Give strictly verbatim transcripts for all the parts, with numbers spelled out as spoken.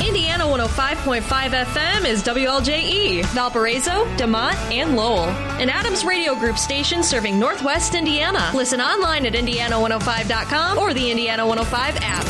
Indiana one oh five point five F M is W L J E, Valparaiso, DeMont, and Lowell. An Adams Radio Group station serving Northwest Indiana. Listen online at indiana one oh five dot com or the Indiana one oh five app.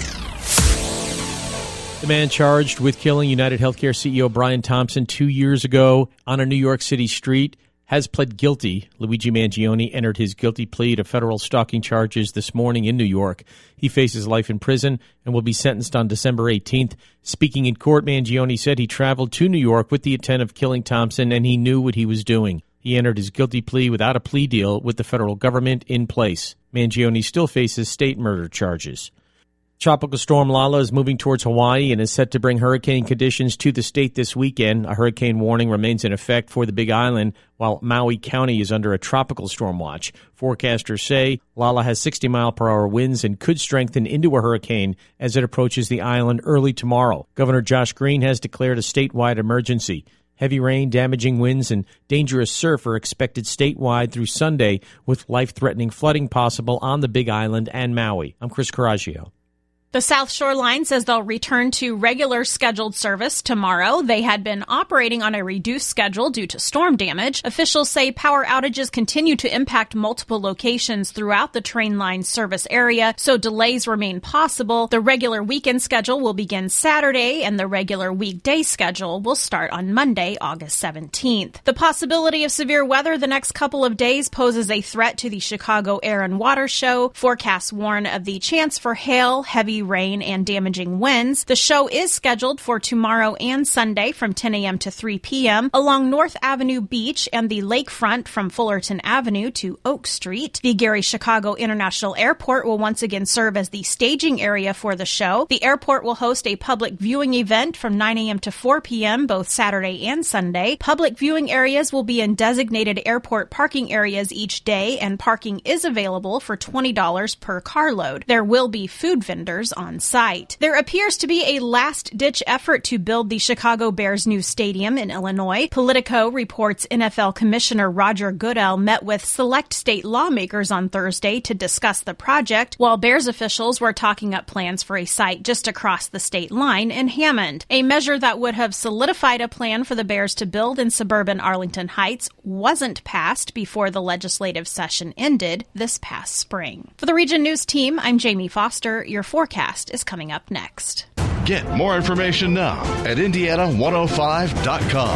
The man charged with killing United Healthcare C E O Brian Thompson two years ago on a New York City street has pled guilty. Luigi Mangione entered his guilty plea to federal stalking charges this morning in New York. He faces life in prison and will be sentenced on December eighteenth. Speaking in court, Mangione said he traveled to New York with the intent of killing Thompson and he knew what he was doing. He entered his guilty plea without a plea deal with the federal government in place. Mangione still faces state murder charges. Tropical storm Lala is moving towards Hawaii and is set to bring hurricane conditions to the state this weekend. A hurricane warning remains in effect for the Big Island, while Maui County is under a tropical storm watch. Forecasters say Lala has sixty mile per hour winds and could strengthen into a hurricane as it approaches the island early tomorrow. Governor Josh Green has declared a statewide emergency. Heavy rain, damaging winds, and dangerous surf are expected statewide through Sunday, with life-threatening flooding possible on the Big Island and Maui. I'm Chris Coraggio. The South Shore Line says they'll return to regular scheduled service tomorrow. They had been operating on a reduced schedule due to storm damage. Officials say power outages continue to impact multiple locations throughout the train line service area, so delays remain possible. The regular weekend schedule will begin Saturday, and the regular weekday schedule will start on Monday, August seventeenth. The possibility of severe weather the next couple of days poses a threat to the Chicago Air and Water Show. Forecasts warn of the chance for hail, heavy rain, and damaging winds. The show is scheduled for tomorrow and Sunday from ten a.m. to three p.m. along North Avenue Beach and the lakefront from Fullerton Avenue to Oak Street. The Gary Chicago International Airport will once again serve as the staging area for the show. The airport will host a public viewing event from nine a.m. to four p.m. both Saturday and Sunday. Public viewing areas will be in designated airport parking areas each day, and parking is available for twenty dollars per carload. There will be food vendors on site. There appears to be a last-ditch effort to build the Chicago Bears' new stadium in Illinois. Politico reports N F L Commissioner Roger Goodell met with select state lawmakers on Thursday to discuss the project, while Bears officials were talking up plans for a site just across the state line in Hammond. A measure that would have solidified a plan for the Bears to build in suburban Arlington Heights wasn't passed before the legislative session ended this past spring. For the Region News team, I'm Jamie Foster. Your forecast is coming up next. Get more information now at indiana one oh five dot com.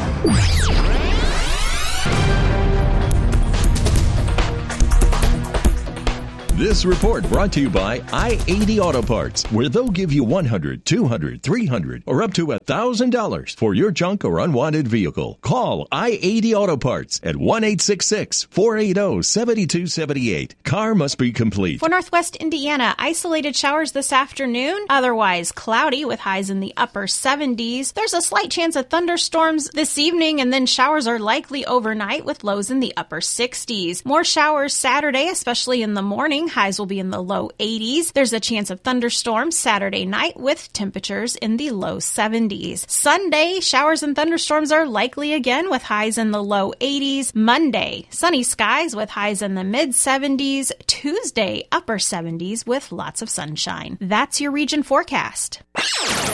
This report brought to you by I eighty Auto Parts, where they'll give you one hundred, two hundred, three hundred, or up to one thousand dollars for your junk or unwanted vehicle. Call I eighty Auto Parts at one eight six six, four eight zero, seven two seven eight. Car must be complete. For Northwest Indiana, isolated showers this afternoon, otherwise cloudy with highs in the upper seventies. There's a slight chance of thunderstorms this evening, and then showers are likely overnight with lows in the upper sixties. More showers Saturday, especially in the morning. Highs will be in the low eighties. There's a chance of thunderstorms Saturday night with temperatures in the low seventies. Sunday, showers and thunderstorms are likely again with highs in the low eighties. Monday, sunny skies with highs in the mid seventies. Tuesday, upper seventies with lots of sunshine. That's your region forecast.